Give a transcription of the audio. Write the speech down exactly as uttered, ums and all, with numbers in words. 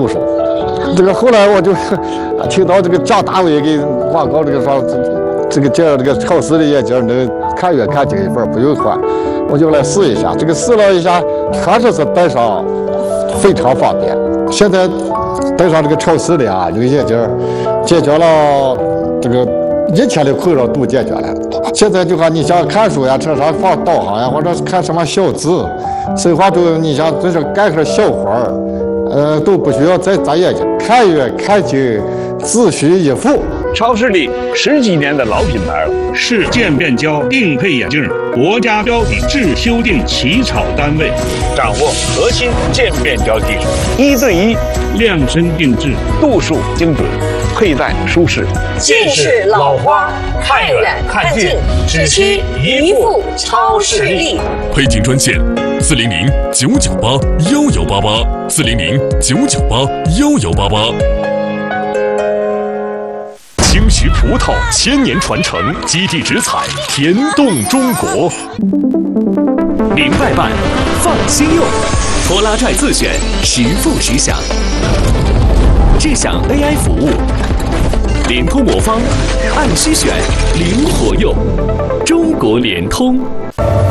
入手。这个后来我就听到这个张大伟给广告这个说，这个这这个超视力眼镜能看远看近一份不用换，我就来试一下。这个试了一下，确实是戴上非常方便。现在戴上这个超视力啊，这个眼镜解决了这个一切的困扰都解决了。现在就看你想看书呀，车上放导航呀，或者是看什么小字，生活中你想就是干个小活儿，呃，都不需要再眨眼睛，看远看近，自需一副。 超视力十几年的老品牌了， 是渐变焦定配眼镜国家标准制修订起草单位， 掌握核心渐变焦技术，一对一量身定制， 度数精准，佩戴舒适。 近视老花，看远看近，只需一副超视力。 配镜专线：四零零九九八幺幺八八，四零零九九八幺幺八八。青石葡萄千年传承，基地直采，甜动中国。 零外办，放心用，拖拉拽自选，实付实享。智享 A I 服务，联通魔方，按需选，灵活用。中国联通。